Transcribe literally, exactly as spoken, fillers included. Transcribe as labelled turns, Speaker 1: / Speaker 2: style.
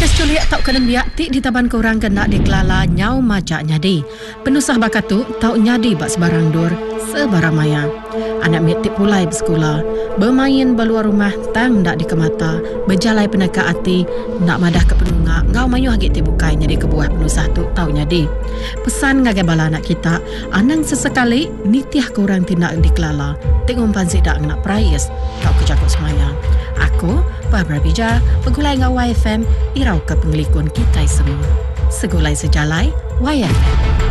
Speaker 1: Kes culiak tau kena biak ti di taban korang kena dikelala nyau majak nyadi. Penusah bakatu tau nyadi bak sebarang dur sebarang maya. Anak miak tik pulai bersekolah, bermain beluar rumah tang ndak dikemata, berjalai peneka hati, nak madah ke penungak, ngau mayu hagit ti bukai nyadi kebuah penusah tu tau nyadi. Pesan ngagai bala anak kita, anang sesekali nitiah korang tindak dikelala, tik umpan sidak nak prayes, tau kejakut semaya. Aku, Barbara Bija, pegulai ngau Y F M, irau ke pengelikun kita semua. Segulai sejalai, Y F M.